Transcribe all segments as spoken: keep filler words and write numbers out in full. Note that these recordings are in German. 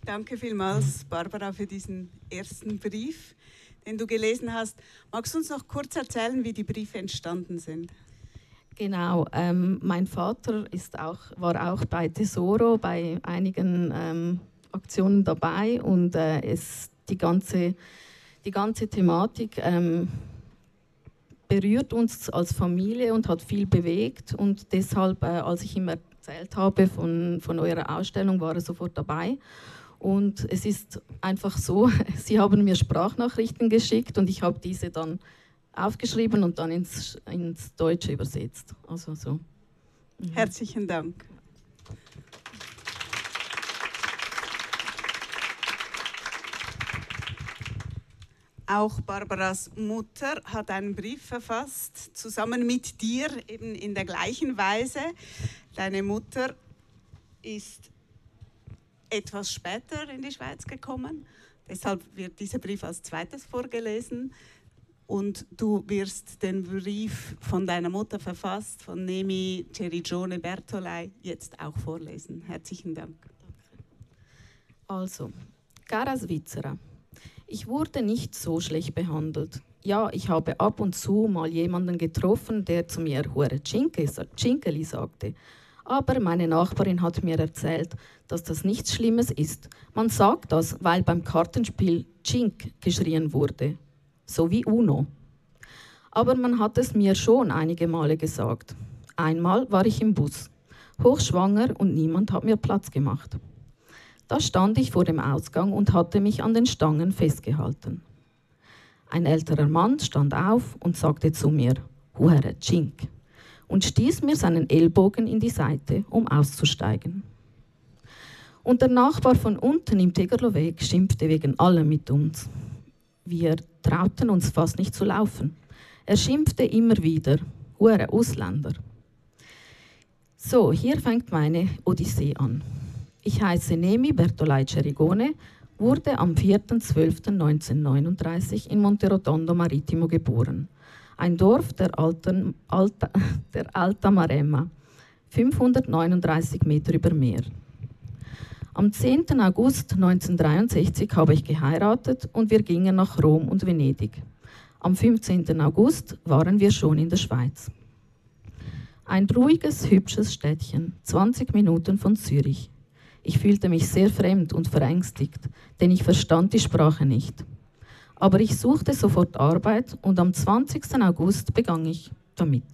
Danke vielmals, Barbara, für diesen ersten Brief, den du gelesen hast. Magst du uns noch kurz erzählen, wie die Briefe entstanden sind? Genau, ähm, mein Vater ist auch, war auch bei Tesoro, bei einigen ähm, Aktionen dabei und äh, es, die, ganze, die ganze Thematik ähm, berührt uns als Familie und hat viel bewegt und deshalb, äh, als ich ihm erzählt habe von, von eurer Ausstellung, war er sofort dabei. Und es ist einfach so, Sie haben mir Sprachnachrichten geschickt und ich habe diese dann aufgeschrieben und dann ins, ins Deutsche übersetzt. Also so. Mhm. Herzlichen Dank. Auch Barbaras Mutter hat einen Brief verfasst, zusammen mit dir, eben in der gleichen Weise. Deine Mutter ist etwas später in die Schweiz gekommen, deshalb wird dieser Brief als zweites vorgelesen. Und du wirst den Brief von deiner Mutter verfasst, von Nemi Cerigione Bertolai, jetzt auch vorlesen. Herzlichen Dank. Also, cara Svizzera, ich wurde nicht so schlecht behandelt. Ja, ich habe ab und zu mal jemanden getroffen, der zu mir «Hure Cinkeli» sagte. Aber meine Nachbarin hat mir erzählt, dass das nichts Schlimmes ist. Man sagt das, weil beim Kartenspiel Cink geschrien wurde. So wie Uno. Aber man hat es mir schon einige Male gesagt. Einmal war ich im Bus, hochschwanger und niemand hat mir Platz gemacht. Da stand ich vor dem Ausgang und hatte mich an den Stangen festgehalten. Ein älterer Mann stand auf und sagte zu mir, «Hure Cink», und stieß mir seinen Ellbogen in die Seite, um auszusteigen. Und der Nachbar von unten im Tegerloweg schimpfte wegen allem mit uns. Wir trauten uns fast nicht zu laufen. Er schimpfte immer wieder, «Hure Ausländer». So, hier fängt meine Odyssee an. Ich heiße Nemi Bertolai Cerigone, wurde am vierten zwölften neunzehnhundertneununddreißig in Monterotondo Marittimo geboren. Ein Dorf der, Alten, Alta, der Alta Maremma, fünfhundertneununddreißig Meter über Meer. Am zehnten August neunzehnhundertdreiundsechzig habe ich geheiratet und wir gingen nach Rom und Venedig. Am fünfzehnten August waren wir schon in der Schweiz. Ein ruhiges, hübsches Städtchen, zwanzig Minuten von Zürich. Ich fühlte mich sehr fremd und verängstigt, denn ich verstand die Sprache nicht. Aber ich suchte sofort Arbeit und am zwanzigsten August begann ich damit.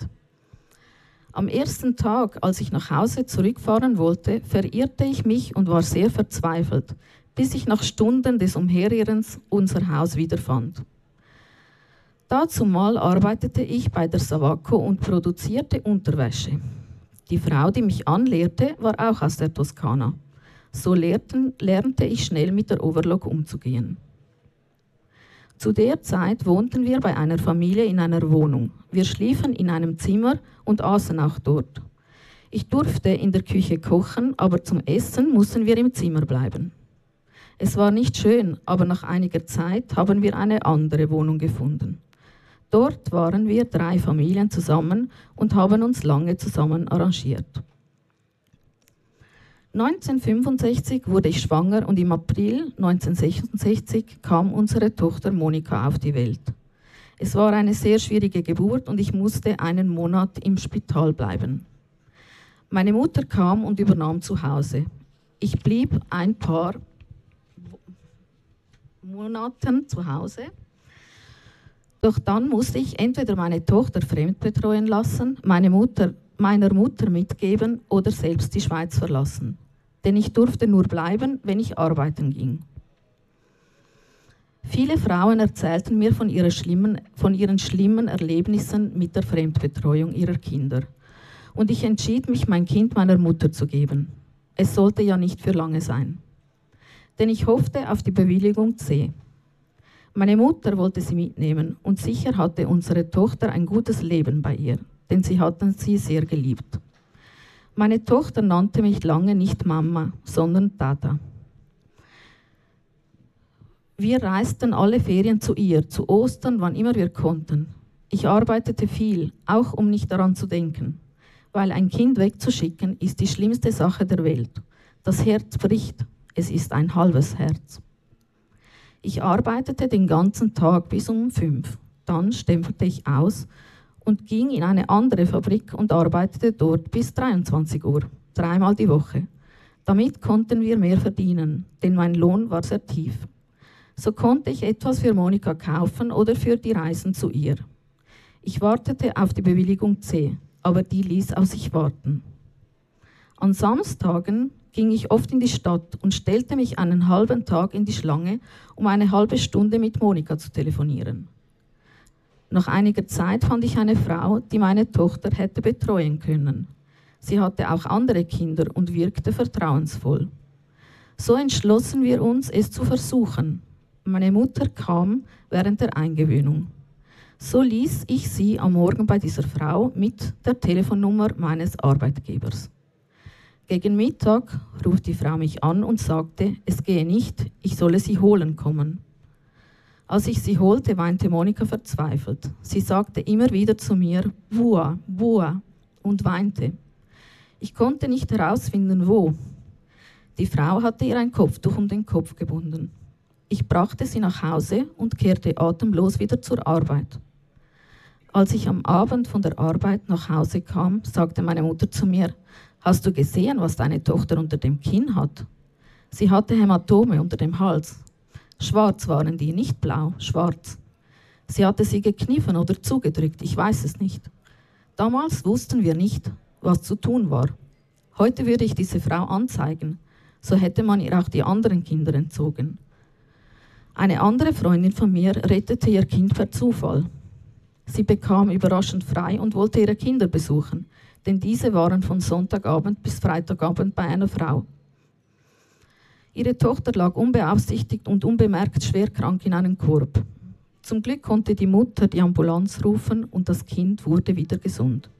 Am ersten Tag, als ich nach Hause zurückfahren wollte, verirrte ich mich und war sehr verzweifelt, bis ich nach Stunden des Umherirrens unser Haus wiederfand. Dazumal arbeitete ich bei der Savacco und produzierte Unterwäsche. Die Frau, die mich anlehrte, war auch aus der Toskana. So lehrten, lernte ich schnell mit der Overlock umzugehen. Zu der Zeit wohnten wir bei einer Familie in einer Wohnung. Wir schliefen in einem Zimmer und aßen auch dort. Ich durfte in der Küche kochen, aber zum Essen mussten wir im Zimmer bleiben. Es war nicht schön, aber nach einiger Zeit haben wir eine andere Wohnung gefunden. Dort waren wir drei Familien zusammen und haben uns lange zusammen arrangiert. neunzehnhundertfünfundsechzig wurde ich schwanger und im April neunzehnhundertsechsundsechzig kam unsere Tochter Monika auf die Welt. Es war eine sehr schwierige Geburt und ich musste einen Monat im Spital bleiben. Meine Mutter kam und übernahm zu Hause. Ich blieb ein paar Monate zu Hause. Doch dann musste ich entweder meine Tochter fremdbetreuen lassen, meine Mutter, meiner Mutter mitgeben oder selbst die Schweiz verlassen. Denn ich durfte nur bleiben, wenn ich arbeiten ging. Viele Frauen erzählten mir von, ihrer schlimmen, von ihren schlimmen Erlebnissen mit der Fremdbetreuung ihrer Kinder. Und ich entschied mich, mein Kind meiner Mutter zu geben. Es sollte ja nicht für lange sein. Denn ich hoffte auf die Bewilligung C. Meine Mutter wollte sie mitnehmen und sicher hatte unsere Tochter ein gutes Leben bei ihr, denn sie hatten sie sehr geliebt. Meine Tochter nannte mich lange nicht Mama, sondern Tata. Wir reisten alle Ferien zu ihr, zu Ostern, wann immer wir konnten. Ich arbeitete viel, auch um nicht daran zu denken, weil ein Kind wegzuschicken ist die schlimmste Sache der Welt. Das Herz bricht. es ist ein halbes Herz. Ich arbeitete den ganzen Tag bis um fünf. Dann stemperte ich aus und ging in eine andere Fabrik und arbeitete dort bis dreiundzwanzig Uhr, dreimal die Woche. Damit konnten wir mehr verdienen, denn mein Lohn war sehr tief. So konnte ich etwas für Monika kaufen oder für die Reisen zu ihr. Ich wartete auf die Bewilligung C, aber die ließ auf sich warten. An Samstagen ging ich oft in die Stadt und stellte mich einen halben Tag in die Schlange, um eine halbe Stunde mit Monika zu telefonieren. Nach einiger Zeit fand ich eine Frau, die meine Tochter hätte betreuen können. Sie hatte auch andere Kinder und wirkte vertrauensvoll. So entschlossen wir uns, es zu versuchen. Meine Mutter kam während der Eingewöhnung. So ließ ich sie am Morgen bei dieser Frau mit der Telefonnummer meines Arbeitgebers. Gegen Mittag ruft die Frau mich an und sagte, es gehe nicht, ich solle sie holen kommen. Als ich sie holte, weinte Monika verzweifelt. Sie sagte immer wieder zu mir, Bua, Bua, und weinte. Ich konnte nicht herausfinden, wo. Die Frau hatte ihr ein Kopftuch um den Kopf gebunden. Ich brachte sie nach Hause und kehrte atemlos wieder zur Arbeit. Als ich am Abend von der Arbeit nach Hause kam, sagte meine Mutter zu mir, hast du gesehen, was deine Tochter unter dem Kinn hat? Sie hatte Hämatome unter dem Hals. Schwarz waren die, nicht blau, schwarz. Sie hatte sie gekniffen oder zugedrückt, ich weiß es nicht. Damals wussten wir nicht, was zu tun war. Heute würde ich diese Frau anzeigen, so hätte man ihr auch die anderen Kinder entzogen. Eine andere Freundin von mir rettete ihr Kind per Zufall. Sie bekam überraschend frei und wollte ihre Kinder besuchen, denn diese waren von Sonntagabend bis Freitagabend bei einer Frau. Ihre Tochter lag unbeaufsichtigt und unbemerkt schwer krank in einem Korb. Zum Glück konnte die Mutter die Ambulanz rufen und das Kind wurde wieder gesund.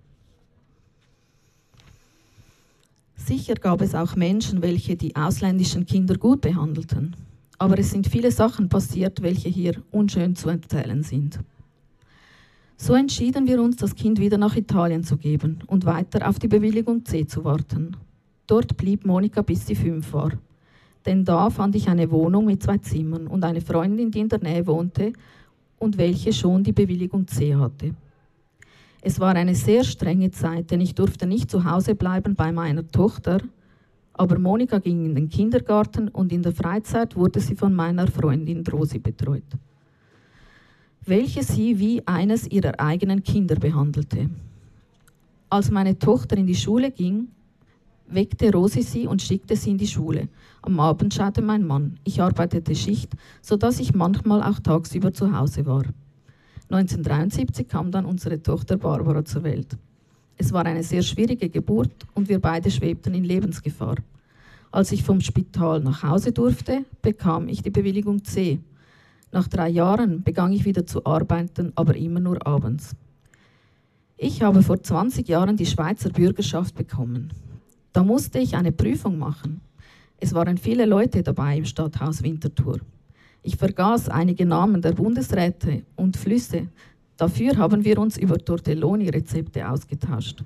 Sicher gab es auch Menschen, welche die ausländischen Kinder gut behandelten. Aber es sind viele Sachen passiert, welche hier unschön zu erzählen sind. So entschieden wir uns, das Kind wieder nach Italien zu geben und weiter auf die Bewilligung C zu warten. Dort blieb Monika, bis sie fünf war. Denn da fand ich eine Wohnung mit zwei Zimmern und eine Freundin, die in der Nähe wohnte und welche schon die Bewilligung C hatte. Es war eine sehr strenge Zeit, denn ich durfte nicht zu Hause bleiben bei meiner Tochter, aber Monika ging in den Kindergarten und in der Freizeit wurde sie von meiner Freundin Rosi betreut, welche sie wie eines ihrer eigenen Kinder behandelte. Als meine Tochter in die Schule ging, weckte Rosi sie und schickte sie in die Schule. Am Abend schaute mein Mann. Ich arbeitete Schicht, sodass ich manchmal auch tagsüber zu Hause war. neunzehnhundertdreiundsiebzig kam dann unsere Tochter Barbara zur Welt. Es war eine sehr schwierige Geburt und wir beide schwebten in Lebensgefahr. Als ich vom Spital nach Hause durfte, bekam ich die Bewilligung C. Nach drei Jahren begann ich wieder zu arbeiten, aber immer nur abends. Ich habe vor zwanzig Jahren die Schweizer Bürgerschaft bekommen. Da musste ich eine Prüfung machen. Es waren viele Leute dabei im Stadthaus Winterthur. Ich vergaß einige Namen der Bundesräte und Flüsse. Dafür haben wir uns über Tortelloni-Rezepte ausgetauscht.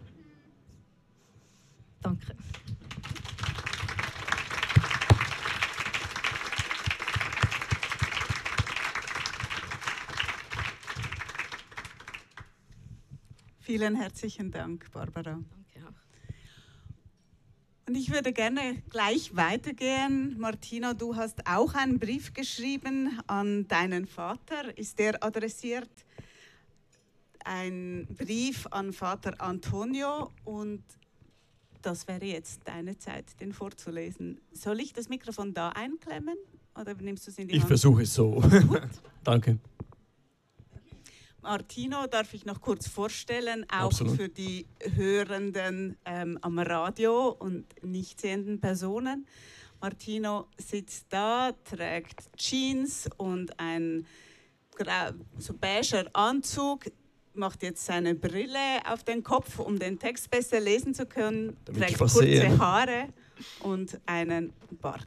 Danke. Vielen herzlichen Dank, Barbara. Danke auch. Und ich würde gerne gleich weitergehen. Martina, du hast auch einen Brief geschrieben an deinen Vater. Ist der adressiert? Ein Brief an Vater Antonio und das wäre jetzt deine Zeit, den vorzulesen. Soll ich das Mikrofon da einklemmen oder nimmst du es in die Ich Hand? Ich versuche es so. Danke. Martino darf ich noch kurz vorstellen, auch Absolut. Für die Hörenden ähm, am Radio und nicht sehenden Personen. Martino sitzt da, trägt Jeans und ein so beiger Anzug, macht jetzt seine Brille auf den Kopf, um den Text besser lesen zu können, Damit trägt ich was kurze sehe. Haare und einen Bart.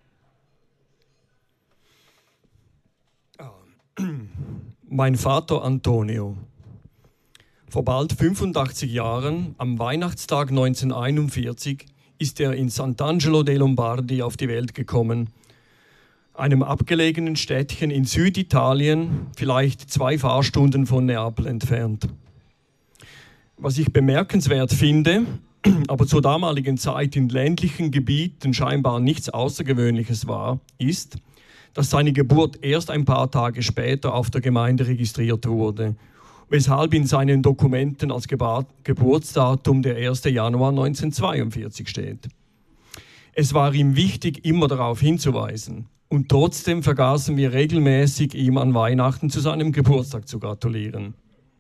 Mein Vater Antonio. Vor bald fünfundachtzig Jahren, am Weihnachtstag neunzehnhunderteinundvierzig, ist er in Sant'Angelo dei Lombardi auf die Welt gekommen, einem abgelegenen Städtchen in Süditalien, vielleicht zwei Fahrstunden von Neapel entfernt. Was ich bemerkenswert finde, aber zur damaligen Zeit in ländlichen Gebieten scheinbar nichts Außergewöhnliches war, ist, dass seine Geburt erst ein paar Tage später auf der Gemeinde registriert wurde, weshalb in seinen Dokumenten als Geburtsdatum der erste Januar neunzehnhundertzweiundvierzig steht. Es war ihm wichtig, immer darauf hinzuweisen, und trotzdem vergaßen wir regelmäßig, ihm an Weihnachten zu seinem Geburtstag zu gratulieren.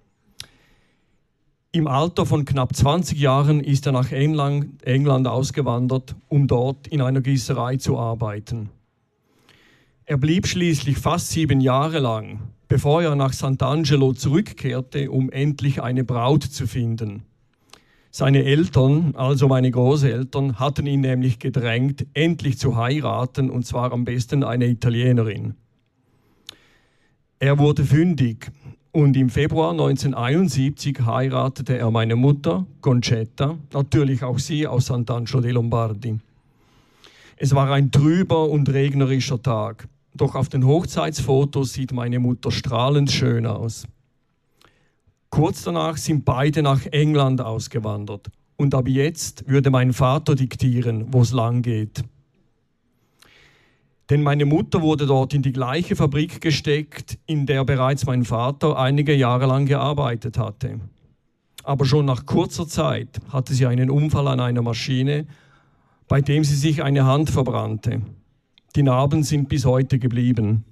Im Alter von knapp zwanzig Jahren ist er nach England, England ausgewandert, um dort in einer Gießerei zu arbeiten. Er blieb schließlich fast sieben Jahre lang, bevor er nach Sant'Angelo zurückkehrte, um endlich eine Braut zu finden. Seine Eltern, also meine Großeltern, hatten ihn nämlich gedrängt, endlich zu heiraten, und zwar am besten eine Italienerin. Er wurde fündig. Und im Februar neunzehnhunderteinundsiebzig heiratete er meine Mutter, Concetta, natürlich auch sie aus Sant'Angelo dei Lombardi. Es war ein trüber und regnerischer Tag, doch auf den Hochzeitsfotos sieht meine Mutter strahlend schön aus. Kurz danach sind beide nach England ausgewandert und ab jetzt würde mein Vater diktieren, wo es lang geht. Denn meine Mutter wurde dort in die gleiche Fabrik gesteckt, in der bereits mein Vater einige Jahre lang gearbeitet hatte. Aber schon nach kurzer Zeit hatte sie einen Unfall an einer Maschine, bei dem sie sich eine Hand verbrannte. Die Narben sind bis heute geblieben.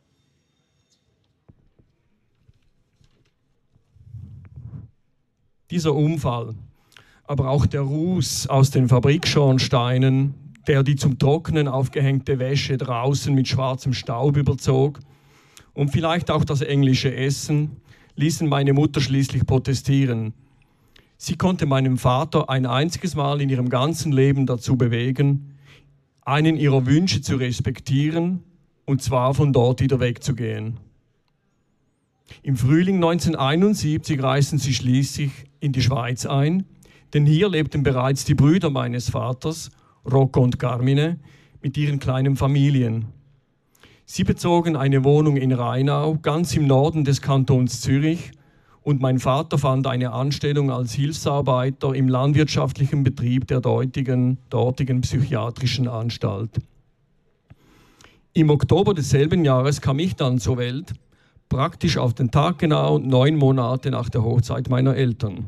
Dieser Unfall, aber auch der Ruß aus den Fabrikschornsteinen, der die zum Trocknen aufgehängte Wäsche draußen mit schwarzem Staub überzog, und vielleicht auch das englische Essen, ließen meine Mutter schließlich protestieren. Sie konnte meinen Vater ein einziges Mal in ihrem ganzen Leben dazu bewegen, einen ihrer Wünsche zu respektieren, und zwar von dort wieder wegzugehen. Im Frühling neunzehnhunderteinundsiebzig reisten sie schließlich in die Schweiz ein, denn hier lebten bereits die Brüder meines Vaters, Rocco und Carmine, mit ihren kleinen Familien. Sie bezogen eine Wohnung in Rheinau, ganz im Norden des Kantons Zürich, und mein Vater fand eine Anstellung als Hilfsarbeiter im landwirtschaftlichen Betrieb der dortigen, dortigen psychiatrischen Anstalt. Im Oktober desselben Jahres kam ich dann zur Welt, praktisch auf den Tag genau neun Monate nach der Hochzeit meiner Eltern.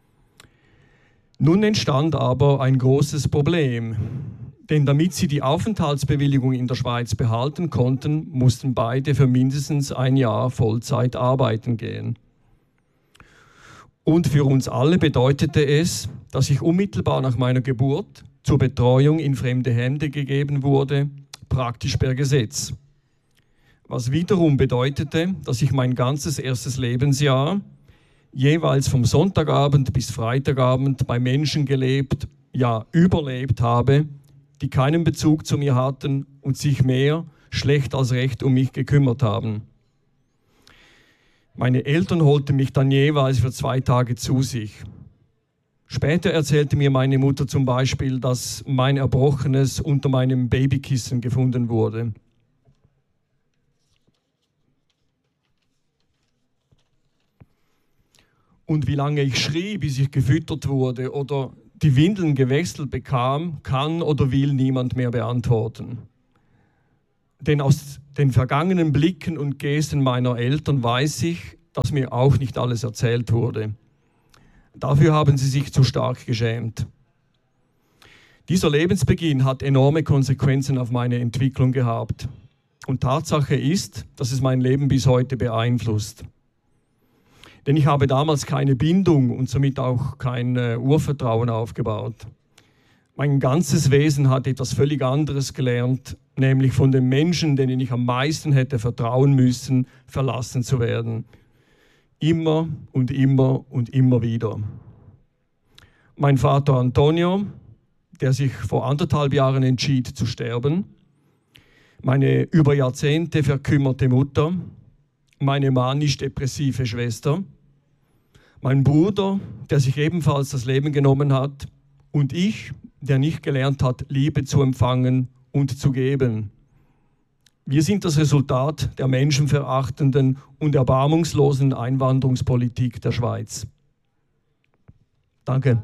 Nun entstand aber ein großes Problem, denn damit sie die Aufenthaltsbewilligung in der Schweiz behalten konnten, mussten beide für mindestens ein Jahr Vollzeit arbeiten gehen. Und für uns alle bedeutete es, dass ich unmittelbar nach meiner Geburt zur Betreuung in fremde Hände gegeben wurde, praktisch per Gesetz. Was wiederum bedeutete, dass ich mein ganzes erstes Lebensjahr jeweils vom Sonntagabend bis Freitagabend bei Menschen gelebt, ja überlebt habe, die keinen Bezug zu mir hatten und sich mehr schlecht als recht um mich gekümmert haben. Meine Eltern holten mich dann jeweils für zwei Tage zu sich. Später erzählte mir meine Mutter zum Beispiel, dass mein Erbrochenes unter meinem Babykissen gefunden wurde. Und wie lange ich schrie, bis ich gefüttert wurde oder die Windeln gewechselt bekam, kann oder will niemand mehr beantworten. Denn aus den vergangenen Blicken und Gesten meiner Eltern weiß ich, dass mir auch nicht alles erzählt wurde. Dafür haben sie sich zu stark geschämt. Dieser Lebensbeginn hat enorme Konsequenzen auf meine Entwicklung gehabt. Und Tatsache ist, dass es mein Leben bis heute beeinflusst. Denn ich habe damals keine Bindung und somit auch kein äh, Urvertrauen aufgebaut. Mein ganzes Wesen hat etwas völlig anderes gelernt, nämlich von den Menschen, denen ich am meisten hätte vertrauen müssen, verlassen zu werden. Immer und immer und immer wieder. Mein Vater Antonio, der sich vor anderthalb Jahren entschied zu sterben, meine über Jahrzehnte verkümmerte Mutter, meine manisch-depressive Schwester, mein Bruder, der sich ebenfalls das Leben genommen hat, und ich der nicht gelernt hat, Liebe zu empfangen und zu geben. Wir sind das Resultat der menschenverachtenden und erbarmungslosen Einwanderungspolitik der Schweiz. Danke.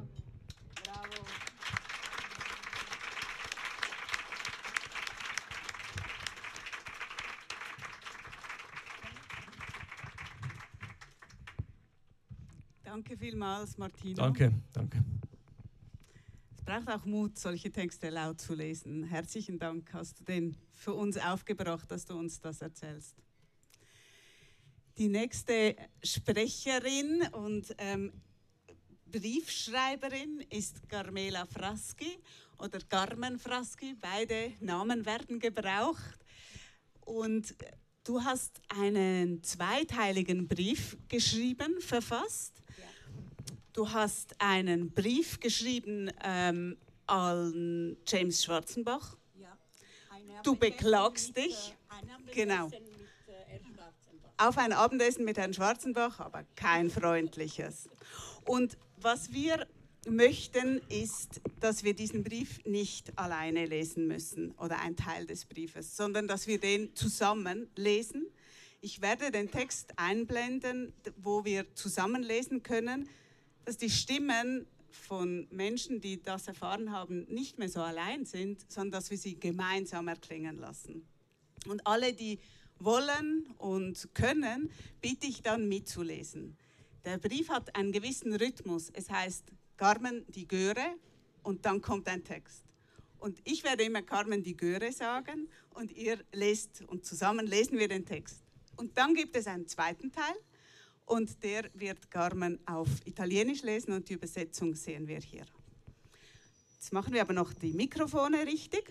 Danke vielmals, Martino. Danke, danke. Es braucht auch Mut, solche Texte laut zu lesen. Herzlichen Dank, hast du den für uns aufgebracht, dass du uns das erzählst. Die nächste Sprecherin und ähm, Briefschreiberin ist Carmela Fraschi oder Carmen Fraschi. Beide Namen werden gebraucht. Und du hast einen zweiteiligen Brief geschrieben, verfasst. Du hast einen Brief geschrieben ähm, an James Schwarzenbach. Ja. Du beklagst dich. Genau. Auf ein Abendessen mit Herrn Schwarzenbach, aber kein freundliches. Und was wir möchten, ist, dass wir diesen Brief nicht alleine lesen müssen oder ein Teil des Briefes, sondern dass wir den zusammen lesen. Ich werde den Text einblenden, wo wir zusammen lesen können, dass die Stimmen von Menschen, die das erfahren haben, nicht mehr so allein sind, sondern dass wir sie gemeinsam erklingen lassen. Und alle, die wollen und können, bitte ich dann mitzulesen. Der Brief hat einen gewissen Rhythmus. Es heißt Carmen die Göre und dann kommt ein Text. Und ich werde immer Carmen die Göre sagen und ihr lest und zusammen lesen wir den Text. Und dann gibt es einen zweiten Teil. Und der wird Carmen auf Italienisch lesen und die Übersetzung sehen wir hier. Jetzt machen wir aber noch die Mikrofone richtig.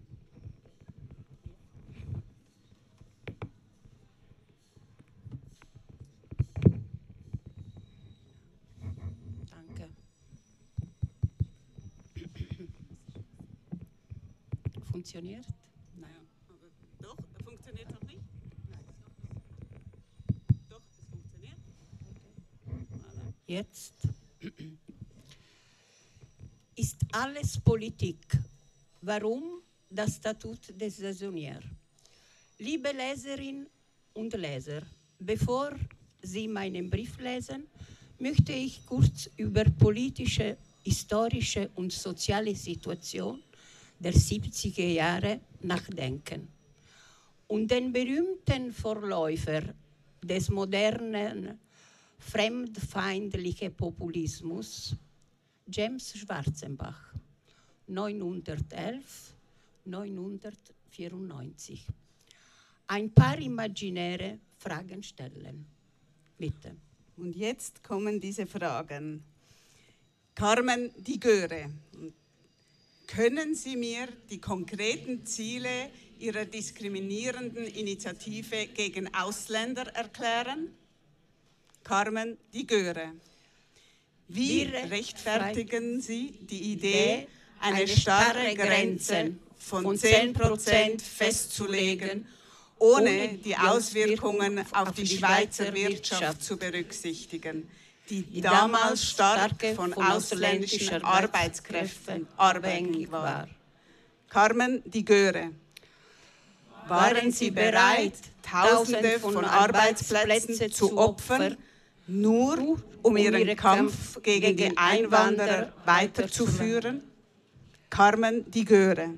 Danke. Funktioniert? Nein. Aber doch, funktioniert noch nicht? Nein. Doch, es funktioniert. Voilà. Jetzt ist alles Politik. Warum das Statut des Saisonniers? Liebe Leserinnen und Leser, bevor Sie meinen Brief lesen, möchte ich kurz über politische, historische und soziale Situation der siebziger Jahre nachdenken und den berühmten Vorläufer des modernen fremdfeindlichen Populismus, James Schwarzenbach, neunhundertelf bis neunzehnhundertvierundneunzig. Ein paar imaginäre Fragen stellen. Bitte. Und jetzt kommen diese Fragen. Carmen die Göre, können Sie mir die konkreten Ziele Ihrer diskriminierenden Initiative gegen Ausländer erklären? Carmen die Göre. Wie rechtfertigen Sie die Idee, eine starre Grenze von zehn Prozent festzulegen, ohne die Auswirkungen auf die Schweizer Wirtschaft zu berücksichtigen, die damals stark von ausländischen Arbeitskräften abhängig war? Carmen die Göre. Waren Sie bereit, Tausende von Arbeitsplätzen zu opfern, nur um Ihren Kampf gegen die Einwanderer weiterzuführen? Carmen die Göre.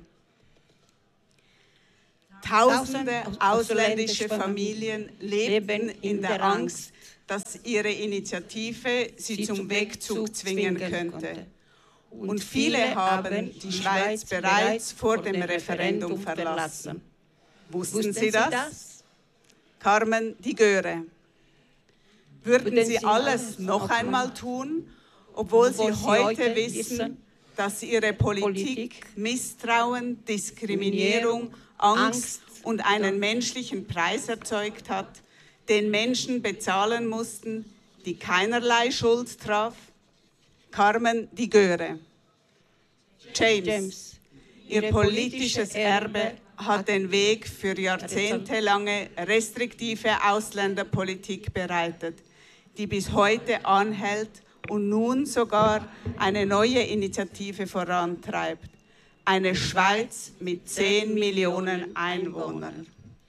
Tausende ausländische Familien lebten in der Angst, dass ihre Initiative sie zum Wegzug zwingen könnte. Und viele haben die Schweiz bereits vor dem Referendum verlassen. Wussten Sie das? Carmen die Göre. Würden Sie alles noch einmal tun, obwohl Sie heute wissen, dass Ihre Politik Misstrauen, Diskriminierung, Angst und einen menschlichen Preis erzeugt hat, den Menschen bezahlen mussten, die keinerlei Schuld traf? Carmen die Göre. James, James, Ihr politisches Erbe hat den Weg für jahrzehntelange restriktive Ausländerpolitik bereitet, die bis heute anhält und nun sogar eine neue Initiative vorantreibt. Eine Schweiz mit zehn Millionen Einwohnern.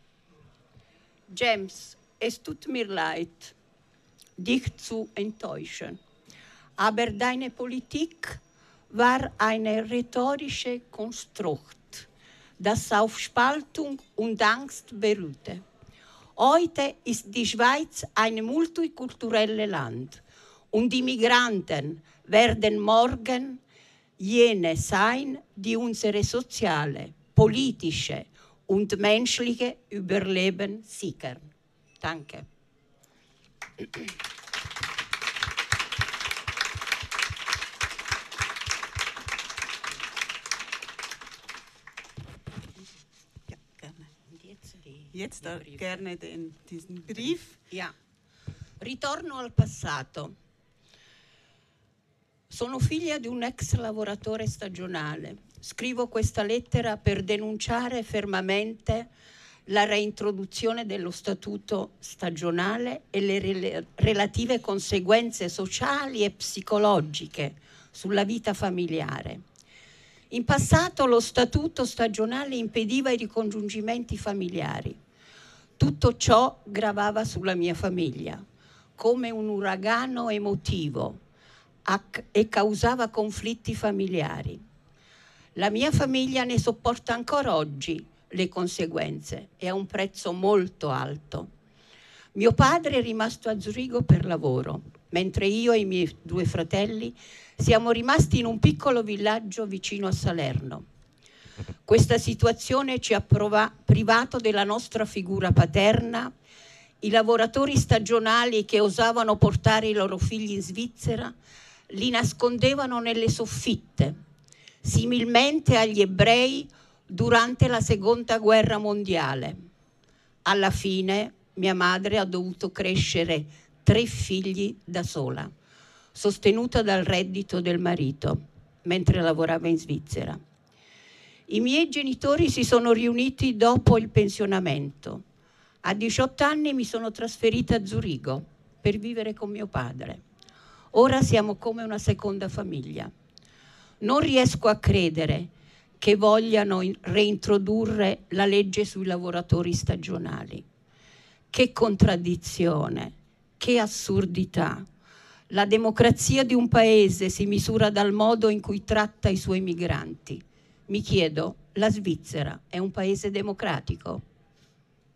James, es tut mir leid, dich zu enttäuschen, aber deine Politik war ein rhetorisches Konstrukt, das auf Spaltung und Angst beruhte. Heute ist die Schweiz ein multikulturelles Land und die Migranten werden morgen jene sein, die unsere soziale, politische und menschliche Überleben sichern. Danke. Ja, gerne. Jetzt gerne den, diesen Brief. Ja. Ritorno al passato. Sono figlia di un ex lavoratore stagionale. Scrivo questa lettera per denunciare fermamente la reintroduzione dello statuto stagionale e le rel- relative conseguenze sociali e psicologiche sulla vita familiare. In passato lo statuto stagionale impediva i ricongiungimenti familiari. Tutto ciò gravava sulla mia famiglia come un uragano emotivo e causava conflitti familiari. La mia famiglia ne sopporta ancora oggi le conseguenze e a un prezzo molto alto. Mio padre è rimasto a Zurigo per lavoro, mentre io e i miei due fratelli siamo rimasti in un piccolo villaggio vicino a Salerno. Questa situazione ci ha prova- privato della nostra figura paterna. I lavoratori stagionali che osavano portare i loro figli in Svizzera li nascondevano nelle soffitte, similmente agli ebrei durante la seconda guerra mondiale. Alla fine mia madre ha dovuto crescere tre figli da sola, sostenuta dal reddito del marito, mentre lavorava in Svizzera. I miei genitori si sono riuniti dopo il pensionamento. A diciotto anni mi sono trasferita a Zurigo per vivere con mio padre. Ora siamo come una seconda famiglia. Non riesco a credere che vogliano reintrodurre la legge sui lavoratori stagionali. Che contraddizione, che assurdità. La democrazia di un paese si misura dal modo in cui tratta i suoi migranti. Mi chiedo, la Svizzera è un paese democratico?